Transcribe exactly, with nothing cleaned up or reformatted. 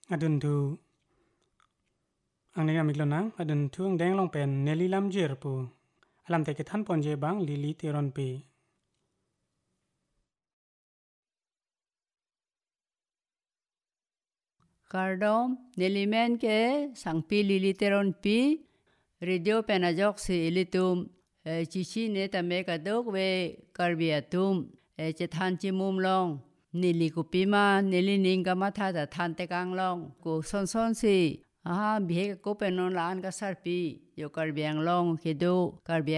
adun tu ang nega miklonang adun tu ang deng long pen neli lam jer pu alam te kethan ponje bang lili teron pe Kardom nelimen ke sangpi lili teron pi radio penajok si ilitum chichi ne tame kadok we karbiatum chethan chimum long nili kupima nili ninga matha da than te kang long ko son son si aha bihe ko penon lan ka sarpi yo karbiang long kedo karbiang